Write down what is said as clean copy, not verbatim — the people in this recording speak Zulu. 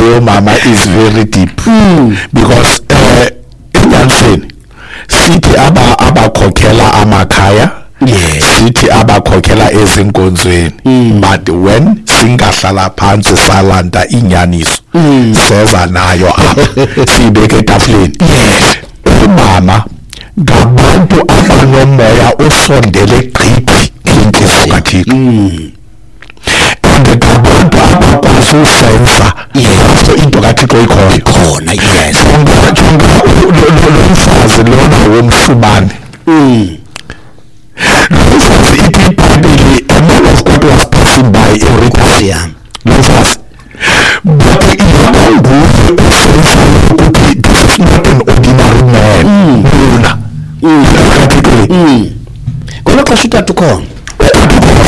loyo mama is very deep because enyaniseni sithi abakhokhela amakhaya sithi abakhokhela ezinkonzweni but when singahlala phansi salanda inyaniso seza nayo apha sibeke etafuleni umama ngabantu abanomoya osondele gqithi inhliziyo kaThixo ngabantu abakwazi usenza into kaThixo ikhona yes umfazi lona womshubane iBhayibheli a man of God was passing by every time umfazi but this is not an ordinary man lona Kona xesha utata ukhona